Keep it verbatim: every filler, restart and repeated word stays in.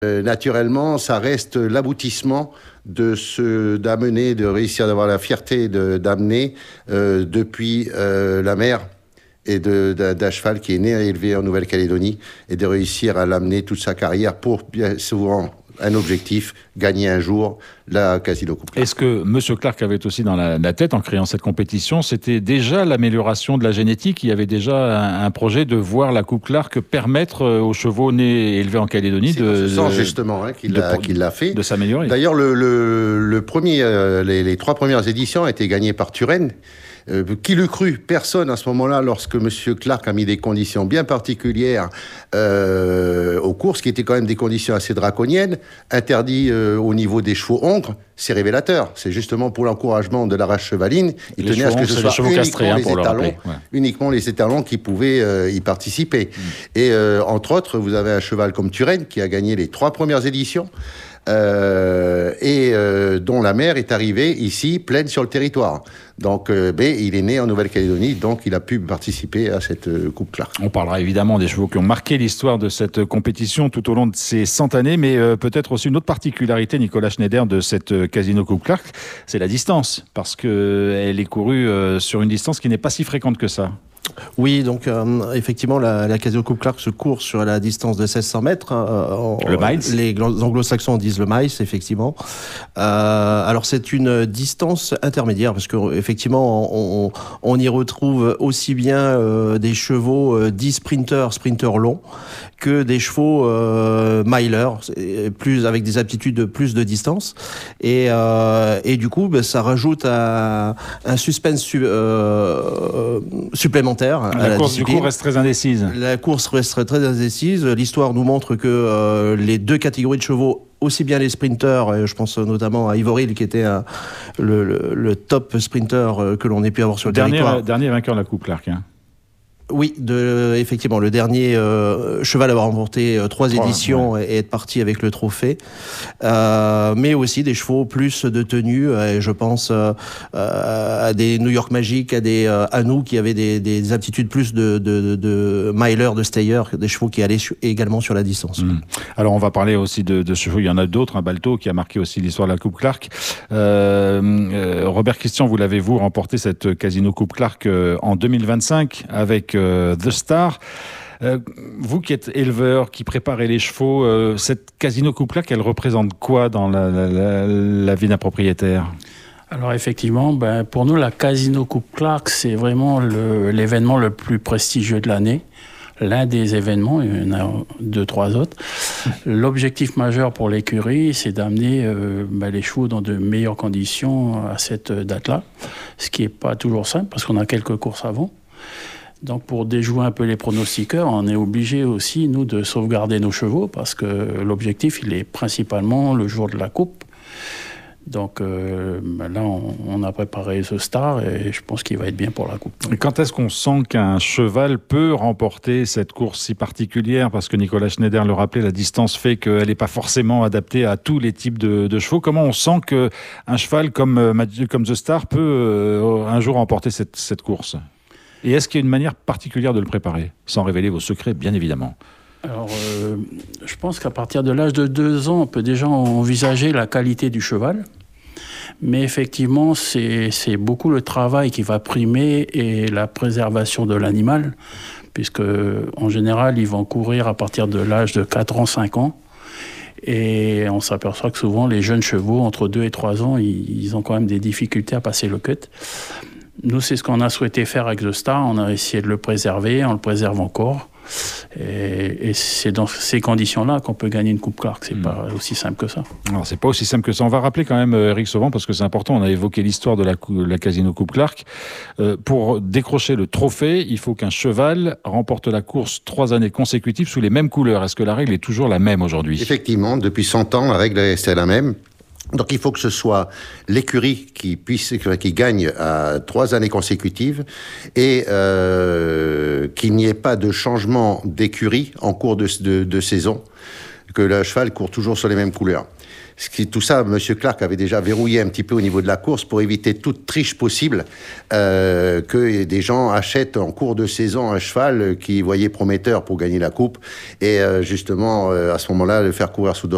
Euh, naturellement, ça reste l'aboutissement de ce d'amener, de réussir d'avoir la fierté de, d'amener euh, depuis euh, la mer et de, d'un, d'un cheval qui est né et élevé en Nouvelle-Calédonie et de réussir à l'amener toute sa carrière pour bien souvent un objectif, gagner un jour la Casino Coupe Clark. Est-ce que M. Clark avait aussi dans la, la tête, en créant cette compétition, c'était déjà l'amélioration de la génétique? Il y avait déjà un, un projet de voir la Coupe Clark permettre aux chevaux nés et élevés en Calédonie C'est de... dans ce sens, de justement, hein, qu'il, l'a, qu'il l'a fait. De s'améliorer. D'ailleurs, le, le, le premier, euh, les, les trois premières éditions ont été gagnées par Turenne. Euh, qui l'eût cru? Personne à ce moment-là, lorsque M. Clark a mis des conditions bien particulières euh, aux courses, qui étaient quand même des conditions assez draconiennes, interdit euh, au niveau des chevaux hongres, c'est révélateur. C'est justement pour l'encouragement de la race chevaline. Il les tenait à ce que ce soit uniquement, castrés, hein, les étalons, ouais. uniquement les étalons qui pouvaient euh, y participer. Mmh. Et euh, entre autres, vous avez un cheval comme Turenne qui a gagné les trois premières éditions. Euh, et euh, dont la mère est arrivée ici, pleine sur le territoire. Donc, euh, ben, il est né en Nouvelle-Calédonie, donc il a pu participer à cette euh, Coupe Clark. On parlera évidemment des chevaux qui ont marqué l'histoire de cette compétition tout au long de ces cent années, mais euh, peut-être aussi une autre particularité, Nicolas Schneider, de cette euh, Casino Coupe Clark, c'est la distance, parce qu'elle euh, est courue euh, sur une distance qui n'est pas si fréquente que ça. Oui, donc euh, effectivement, la, la Casino Coupe Clark se court sur la distance de seize cents mètres. Euh, en, le miles. Les anglo-saxons disent le miles, effectivement. Euh, alors c'est une distance intermédiaire parce que effectivement, on, on y retrouve aussi bien euh, des chevaux euh, dits sprinters, sprinters longs, que des chevaux euh, milers, plus avec des aptitudes de plus de distance. Et, euh, et du coup, ben, ça rajoute un, un suspense su, euh, supplémentaire. La, la course discipline. du coup reste très indécise. La course reste très indécise. L'histoire nous montre que euh, les deux catégories de chevaux, aussi bien les sprinters, et je pense notamment à Ivoril qui était un, le, le, le top sprinter que l'on ait pu avoir sur le dernier, territoire. Dernier vainqueur de la Coupe Clark. Hein. Oui, de, effectivement, le dernier euh, cheval à avoir remporté euh, trois oh, éditions ouais. et être parti avec le trophée. Euh, mais aussi des chevaux plus de tenue. Et je pense euh, à des New York Magic, à des euh, à nous qui avaient des, des aptitudes plus de, de, de, de miler, de stayer, des chevaux qui allaient su, également sur la distance. Mmh. Alors on va parler aussi de, de chevaux. Il y en a d'autres. Un Balto qui a marqué aussi l'histoire de la Coupe Clark. Euh, euh, Robert Christian, vous l'avez vous remporté cette Casino Coupe Clark euh, en deux mille vingt-cinq avec Euh, The Star. Euh, vous qui êtes éleveur, qui préparez les chevaux, euh, cette Casino Coupe Clark, elle représente quoi dans la, la, la, la vie d'un propriétaire? Alors effectivement, ben, pour nous, la Casino Coupe Clark, c'est vraiment le, l'événement le plus prestigieux de l'année. L'un des événements, il y en a deux, trois autres. L'objectif majeur pour l'écurie, c'est d'amener euh, ben, les chevaux dans de meilleures conditions à cette date-là, ce qui n'est pas toujours simple, parce qu'on a quelques courses avant. Donc pour déjouer un peu les pronostiqueurs, on est obligé aussi, nous, de sauvegarder nos chevaux parce que l'objectif, il est principalement le jour de la coupe. Donc euh, ben là, on, on a préparé ce Star et je pense qu'il va être bien pour la coupe. Et quand est-ce qu'on sent qu'un cheval peut remporter cette course si particulière? Parce que Nicolas Schneider le rappelait, la distance fait qu'elle n'est pas forcément adaptée à tous les types de, de chevaux. Comment on sent qu'un cheval comme, comme The Star peut euh, un jour remporter cette, cette course? Et est-ce qu'il y a une manière particulière de le préparer? Sans révéler vos secrets, bien évidemment. Alors, euh, je pense qu'à partir de l'âge de deux ans, on peut déjà envisager la qualité du cheval. Mais effectivement, c'est, c'est beaucoup le travail qui va primer et la préservation de l'animal, puisque en général, ils vont courir à partir de l'âge de quatre ans, cinq ans. Et on s'aperçoit que souvent, les jeunes chevaux, entre deux et trois ans, ils, ils ont quand même des difficultés à passer le cut. Nous, c'est ce qu'on a souhaité faire avec The Star. On a essayé de le préserver, on le préserve encore. Et, et c'est dans ces conditions-là qu'on peut gagner une Coupe Clark. C'est mmh. pas aussi simple que ça. Alors, c'est pas aussi simple que ça. On va rappeler quand même Eric Sauvant, parce que c'est important. On a évoqué l'histoire de la, la Casino Coupe Clark. Euh, pour décrocher le trophée, il faut qu'un cheval remporte la course trois années consécutives sous les mêmes couleurs. Est-ce que la règle est toujours la même aujourd'hui? Effectivement, depuis cent ans, la règle est restée la même. Donc il faut que ce soit l'écurie qui puisse, qui gagne à trois années consécutives et euh, qu'il n'y ait pas de changement d'écurie en cours de, de, de saison, que le cheval court toujours sur les mêmes couleurs. Ce qui, tout ça, M. Clark avait déjà verrouillé un petit peu au niveau de la course pour éviter toute triche possible, euh, que des gens achètent en cours de saison un cheval qu'ils voyaient prometteur pour gagner la coupe et euh, justement euh, à ce moment-là le faire courir sous d'autres